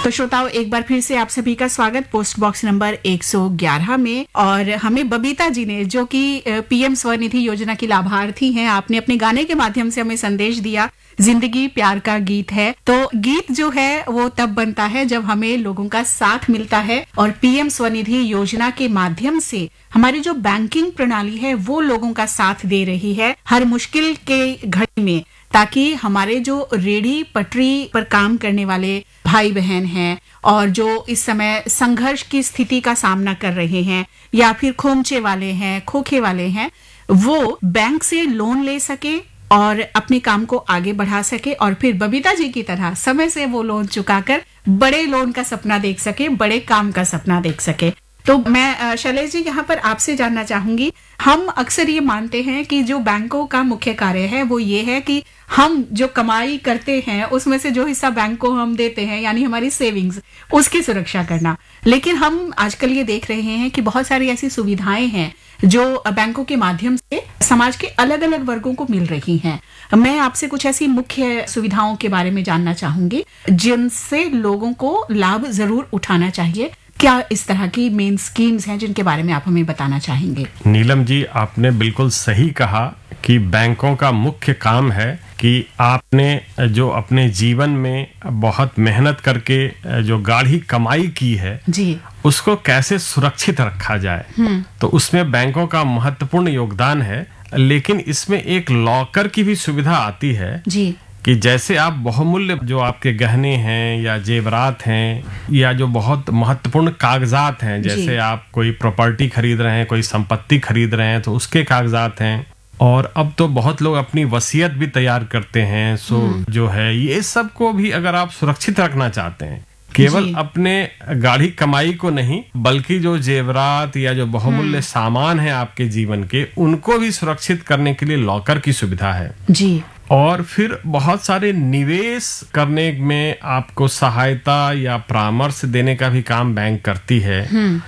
तो श्रोताओं, एक बार फिर से आप सभी का स्वागत पोस्ट बॉक्स नंबर 111 में। और हमें बबीता जी ने, जो कि पीएम स्वनिधि योजना की लाभार्थी हैं, आपने अपने गाने के माध्यम से हमें संदेश दिया, जिंदगी प्यार का गीत है। तो गीत जो है वो तब बनता है जब हमें लोगों का साथ मिलता है, और पीएम स्वनिधि योजना के माध्यम से हमारी जो बैंकिंग प्रणाली है वो लोगों का साथ दे रही है हर मुश्किल के घड़ी में, ताकि हमारे जो रेडी पटरी पर काम करने वाले भाई बहन हैं और जो इस समय संघर्ष की स्थिति का सामना कर रहे हैं या फिर खोमचे वाले हैं, खोखे वाले हैं, वो बैंक से लोन ले सके और अपने काम को आगे बढ़ा सके, और फिर बबीता जी की तरह समय से वो लोन चुकाकर बड़े लोन का सपना देख सके, बड़े काम का सपना देख सके। तो मैं शैलेश जी यहाँ पर आपसे जानना चाहूंगी, हम अक्सर ये मानते हैं कि जो बैंकों का मुख्य कार्य है वो ये है कि हम जो कमाई करते हैं उसमें से जो हिस्सा बैंक को हम देते हैं, यानी हमारी सेविंग्स, उसकी सुरक्षा करना। लेकिन हम आजकल ये देख रहे हैं कि बहुत सारी ऐसी सुविधाएं हैं जो बैंकों के माध्यम से समाज के अलग अलग वर्गों को मिल रही हैं। मैं आपसे कुछ ऐसी मुख्य सुविधाओं के बारे में जानना चाहूंगी जिनसे लोगों को लाभ जरूर उठाना चाहिए। क्या इस तरह की मेन स्कीम्स हैं जिनके बारे में आप हमें बताना चाहेंगे? नीलम जी, आपने बिल्कुल सही कहा कि बैंकों का मुख्य काम है कि आपने जो अपने जीवन में बहुत मेहनत करके जो गाढ़ी कमाई की है जी, उसको कैसे सुरक्षित रखा जाए। तो उसमें बैंकों का महत्वपूर्ण योगदान है। लेकिन इसमें एक लॉकर की भी सुविधा आती है जी, कि जैसे आप बहुमूल्य जो आपके गहने हैं या जेवरात हैं या जो बहुत महत्वपूर्ण कागजात हैं, जैसे आप कोई प्रॉपर्टी खरीद रहे हैं, कोई संपत्ति खरीद रहे हैं, तो उसके कागजात हैं। और अब तो बहुत लोग अपनी वसीयत भी तैयार करते हैं। सो जो है ये सब को भी अगर आप सुरक्षित रखना चाहते हैं, केवल अपने गाढ़ी कमाई को नहीं, बल्कि जो जेवरात या जो बहुमूल्य सामान है आपके जीवन के, उनको भी सुरक्षित करने के लिए लॉकर की सुविधा है जी। और फिर बहुत सारे निवेश करने में आपको सहायता या परामर्श देने का भी काम बैंक करती है।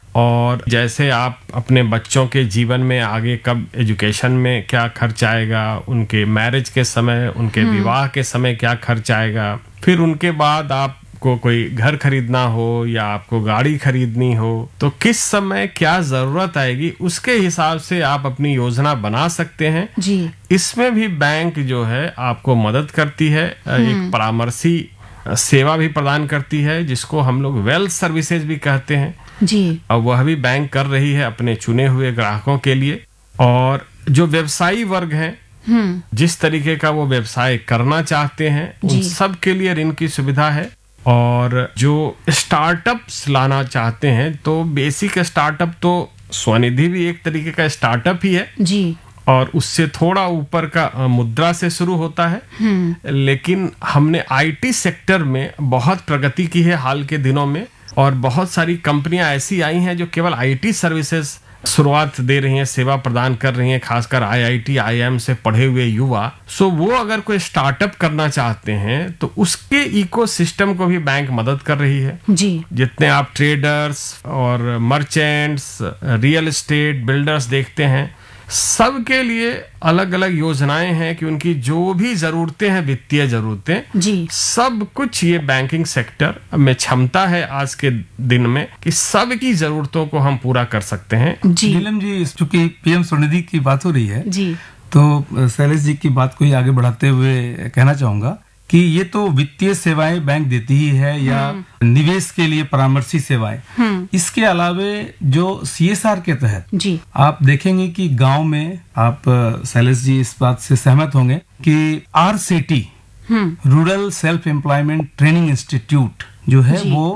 और जैसे आप अपने बच्चों के जीवन में आगे कब एजुकेशन में क्या खर्च आएगा, उनके मैरिज के समय, उनके विवाह के समय क्या खर्च आएगा, फिर उनके बाद आप को कोई घर खरीदना हो या आपको गाड़ी खरीदनी हो, तो किस समय क्या जरूरत आएगी, उसके हिसाब से आप अपनी योजना बना सकते हैं जी। इसमें भी बैंक जो है आपको मदद करती है, एक परामर्शी सेवा भी प्रदान करती है, जिसको हम लोग वेल्थ सर्विसेज भी कहते हैं जी। और वह भी बैंक कर रही है अपने चुने हुए ग्राहकों के लिए। और जो व्यवसायी वर्ग है, जिस तरीके का वो व्यवसाय करना चाहते हैं, उन सब के लिए ऋण की सुविधा है। और जो स्टार्टअप्स लाना चाहते हैं, तो बेसिक स्टार्टअप तो स्वनिधि भी एक तरीके का स्टार्टअप ही है जी। और उससे थोड़ा ऊपर का मुद्रा से शुरू होता है। लेकिन हमने आईटी सेक्टर में बहुत प्रगति की है हाल के दिनों में, और बहुत सारी कंपनियां ऐसी आई हैं जो केवल आईटी सर्विसेज शुरुआत दे रही हैं, सेवा प्रदान कर रही हैं, खासकर आईआईटी आईआईएम से पढ़े हुए युवा। सो वो अगर कोई स्टार्टअप करना चाहते हैं तो उसके इकोसिस्टम को भी बैंक मदद कर रही है जी। जितने आप ट्रेडर्स और मर्चेंट्स, रियल एस्टेट बिल्डर्स देखते हैं, सबके लिए अलग अलग योजनाएं हैं कि उनकी जो भी जरूरतें हैं, वित्तीय जरूरतें जी, सब कुछ ये बैंकिंग सेक्टर में क्षमता है आज के दिन में कि सबकी जरूरतों को हम पूरा कर सकते हैं जी। नीलम जी, चूंकि पीएम स्वनिधि की बात हो रही है जी, तो शैलेश जी की बात को ही आगे बढ़ाते हुए कहना चाहूंगा कि ये तो वित्तीय सेवाएं बैंक देती ही है या निवेश के लिए परामर्शी सेवाएं। इसके अलावे जो सीएसआर के तहत जी, आप देखेंगे कि गांव में, आप शैलेश जी इस बात से सहमत होंगे कि RCT rural self employment training institute जो है वो